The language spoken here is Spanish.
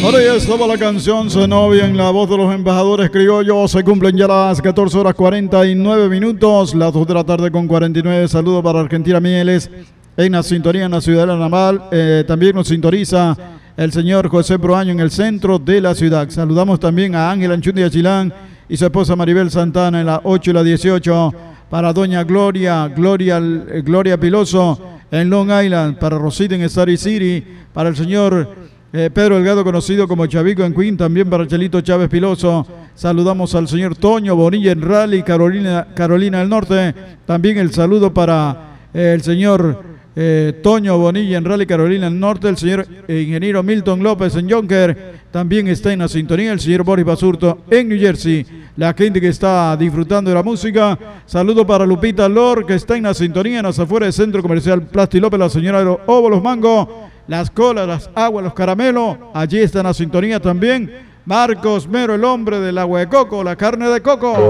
Ahora ya estaba la canción Zenobia en la voz de los embajadores criollos. Se cumplen ya las 14 horas 49 minutos, las 2 de la tarde con 49. Saludos para Argentina Mieles en la sintonía en la ciudad de la Naval. También nos sintoniza el señor José Proaño en el centro de la ciudad. Saludamos también a Ángel Anchundi Achilán y su esposa Maribel Santana en la 8 y la 18. Para doña Gloria Piloso en Long Island. Para Rosita en Starry City. Para el señor Pedro Delgado, conocido como Chavico en Queen, también para Chelito Chávez Piloso. Saludamos al señor Toño Bonilla en Raleigh, Carolina del Norte. También el saludo para el señor Toño Bonilla en Raleigh, Carolina del Norte. El señor ingeniero Milton López en Jonker también está en la sintonía. El señor Boris Basurto en New Jersey. La gente que está disfrutando de la música. Saludo para Lupita Lor, que está en la sintonía en las afueras del Centro Comercial Plasti López, la señora de los Óvulos Mango. Las colas, las aguas, los caramelos, allí está en la sintonía también. Marcos Mero, el hombre del agua de coco, la carne de coco.